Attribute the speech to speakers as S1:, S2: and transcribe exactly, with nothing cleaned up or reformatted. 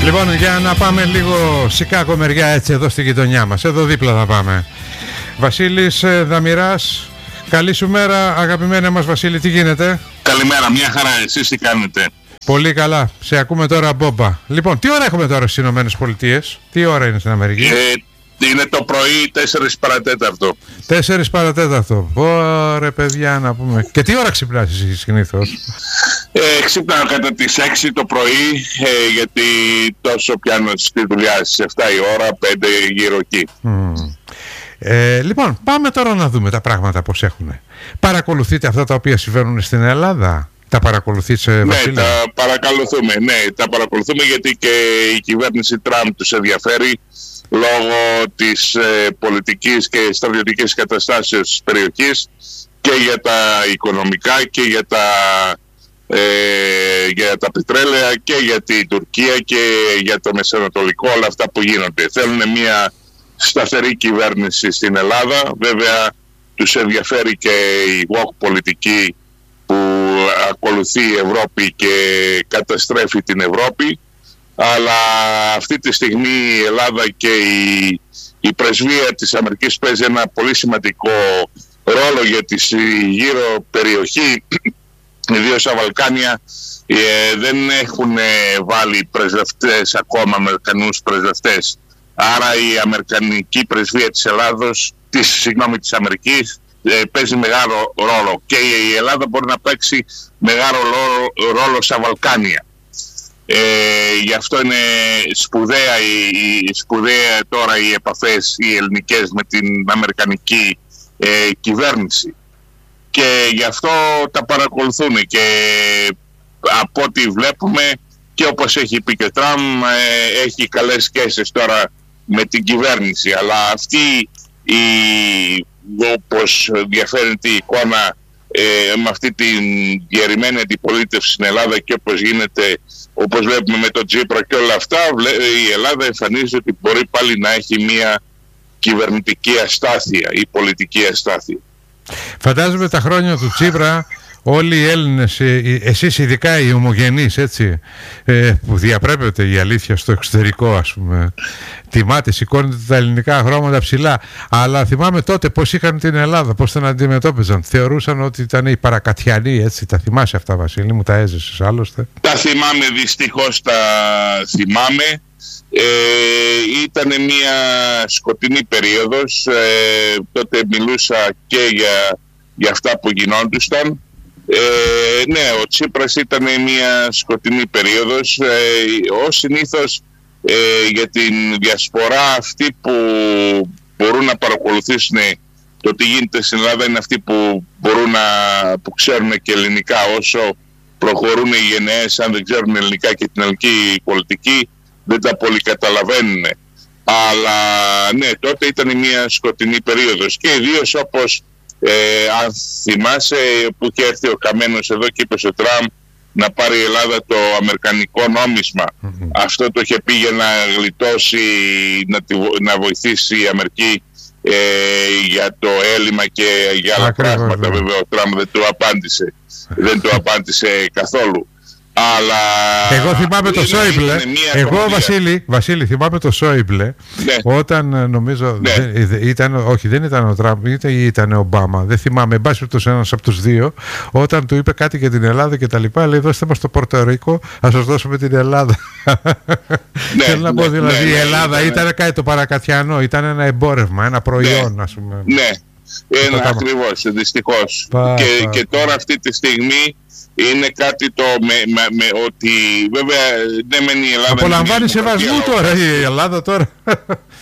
S1: Λοιπόν, για να πάμε λίγο Σικάγο μεριά, έτσι εδώ στη γειτονιά μας. Εδώ δίπλα θα πάμε. Βασίλης Δαμηράς, καλή σου μέρα αγαπημένε μας Βασίλη, τι γίνεται?
S2: Καλημέρα, μια χαρά, εσείς τι κάνετε?
S1: Πολύ καλά, σε ακούμε τώρα μπόμπα. Λοιπόν, τι ώρα έχουμε τώρα στις Ηνωμένες Πολιτείες? Τι ώρα είναι στην Αμερική?
S2: Ε, είναι το πρωί τέσσερις παρατέταρτο.
S1: τέσσερις παρατέταρτο. Ωραία παιδιά να πούμε. Και τι ώρα ξυπνάς εσύ συνήθως?
S2: Ε, ξυπνάω κατά τις έξι το πρωί, ε, γιατί τόσο πιάνω στη δουλειά στις επτά η ώρα, πέντε γύρω εκεί.
S1: Mm. Ε, λοιπόν, πάμε τώρα να δούμε τα πράγματα πώς έχουν. Παρακολουθείτε αυτά τα οποία συμβαίνουν στην Ελλάδα? Τα παρακολουθείτε, Βασίλη?
S2: Ναι, τα παρακολουθούμε, ναι, τα παρακολουθούμε γιατί και η κυβέρνηση Τραμπ τους ενδιαφέρει λόγω της ε, πολιτικής και στρατιωτικής καταστάσεως της περιοχής και για τα οικονομικά και για τα, ε, για τα πετρέλαια και για την Τουρκία και για το Μεσανατολικό, όλα αυτά που γίνονται. Θέλουν μια σταθερή κυβέρνηση στην Ελλάδα. Βέβαια τους ενδιαφέρει και η woke πολιτική που ακολουθεί η Ευρώπη και καταστρέφει την Ευρώπη, αλλά αυτή τη στιγμή η Ελλάδα και η, η πρεσβεία της Αμερικής παίζει ένα πολύ σημαντικό ρόλο για τη γύρω περιοχή, ιδίως στα Βαλκάνια. ε, δεν έχουν βάλει πρεσβευτές ακόμα, Αμερικανούς πρεσβευτές, άρα η Αμερικανική πρεσβεία της Ελλάδος, της, συγγνώμη, της Αμερικής ε, παίζει μεγάλο ρόλο και η Ελλάδα μπορεί να παίξει μεγάλο ρόλο στα Βαλκάνια. Ε, γι' αυτό είναι σπουδαία, η, η, σπουδαία τώρα οι επαφές οι ελληνικές με την αμερικανική ε, κυβέρνηση και γι' αυτό τα παρακολουθούν και από ό,τι βλέπουμε και όπως έχει πει και ο Τραμπ, ε, έχει καλές σχέσεις τώρα με την κυβέρνηση, αλλά αυτή η, όπως διαφέρει η εικόνα ε, με αυτή την διαιρημένη αντιπολίτευση στην Ελλάδα και όπως γίνεται, όπως βλέπουμε με τον Τσίπρα και όλα αυτά, η Ελλάδα εμφανίζει ότι μπορεί πάλι να έχει μια κυβερνητική αστάθεια ή πολιτική αστάθεια.
S1: Φαντάζομαι τα χρόνια του Τσίπρα όλοι οι Έλληνες, εσείς ειδικά οι ομογενείς, έτσι, ε, που διαπρέπεται η αλήθεια στο εξωτερικό, ας πούμε, τιμάτε, σηκώνετε τα ελληνικά χρώματα ψηλά, αλλά θυμάμαι τότε πώς είχαν την Ελλάδα, πώς την αντιμετώπιζαν. Θεωρούσαν ότι ήταν οι παρακατιανοί, έτσι, τα θυμάσαι αυτά, Βασίλη, μου τα έζησες άλλωστε?
S2: Τα θυμάμαι, δυστυχώς τα θυμάμαι. Ε, ήταν μια σκοτεινή περίοδος, ε, τότε μιλούσα και για, για αυτά που γινόντουσαν. Ε, ναι, ο Τσίπρας ήταν μια σκοτεινή περίοδος, ε, ως συνήθως ε, για την διασπορά. Αυτοί που μπορούν να παρακολουθήσουν το τι γίνεται στην Ελλάδα είναι αυτοί που μπορούν να που ξέρουν και ελληνικά. Όσο προχωρούν οι γενναίες, αν δεν ξέρουν ελληνικά και την ελληνική πολιτική, δεν τα πολύ καταλαβαίνουν. Αλλά ναι, τότε ήταν μια σκοτεινή περίοδος και ιδίως όπως ε, αν θυμάσαι που είχε έρθει ο Καμένος εδώ και είπε στο Τραμπ να πάρει η Ελλάδα το αμερικανικό νόμισμα. Mm-hmm. Αυτό το είχε πει για να γλιτώσει, να, τη, να βοηθήσει η Αμερική ε, για το έλλειμμα και για άλλα Ακριβώς, πράγματα. Ναι. Βέβαια ο Τραμπ δεν του απάντησε. δεν του απάντησε καθόλου. Αλλά
S1: εγώ θυμάμαι το Σόιμπλε. Εγώ, Βασίλη, Βασίλη, θυμάμαι το Σόιμπλε. Ναι. Όταν νομίζω. Ναι. Δεν, ήταν, όχι, δεν ήταν ο Τραμπ, ήταν, ήταν ο Ομπάμα. Δεν θυμάμαι. Εν πάση περιπτώσει, ένας από τους δύο, όταν του είπε κάτι για την Ελλάδα και τα λοιπά, λέει: δώστε μας το Πορτορίκο, να σας δώσουμε την Ελλάδα. Ναι, θέλω να ναι, πω, δηλαδή, ναι, η Ελλάδα ναι, ναι, ήταν κάτι το παρακατιανό, ήταν ένα εμπόρευμα, ένα προϊόν,
S2: ναι,
S1: ας πούμε.
S2: Ναι, ένα ακριβώς, δυστυχώς. Πα, και, πα, και τώρα αυτή τη στιγμή. Είναι κάτι το με, με, με ότι βέβαια δεν μένει η Ελλάδα.
S1: Απολαμβάνει σεβασμού τώρα η Ελλάδα τώρα.